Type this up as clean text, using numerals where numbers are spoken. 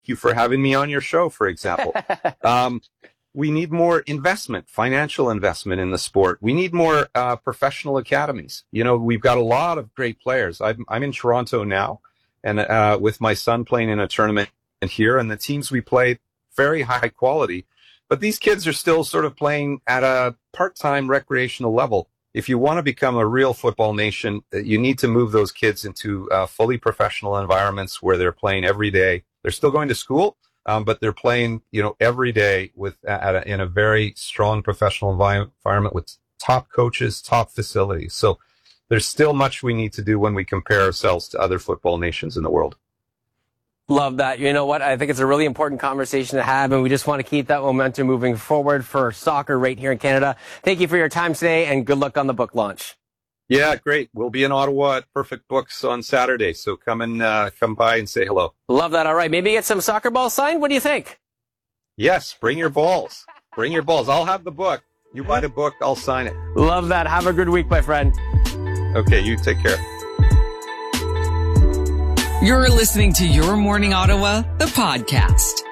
you for having me on your show, for example. We need more investment, financial investment in the sport. We need more professional academies. You know, we've got a lot of great players. I'm in Toronto now, and with my son playing in a tournament here, and the teams we play, very high quality. But these kids are still sort of playing at a part-time recreational level. If you want to become a real football nation, you need to move those kids into fully professional environments where they're playing every day. They're still going to school, but they're playing, you know, every day in a very strong professional environment with top coaches, top facilities. So there's still much we need to do when we compare ourselves to other football nations in the world. Love that. You know what? I think it's a really important conversation to have, and we just want to keep that momentum moving forward for soccer right here in Canada. Thank you for your time today, and good luck on the book launch. Yeah, great. We'll be in Ottawa at Perfect Books on Saturday, so come by and say hello. Love that. All right, maybe get some soccer balls signed. What do you think? Yes, bring your balls. Bring your balls. I'll have the book. You buy the book, I'll sign it. Love that. Have a good week, my friend. Okay, you take care. You're listening to Your Morning Ottawa, the podcast.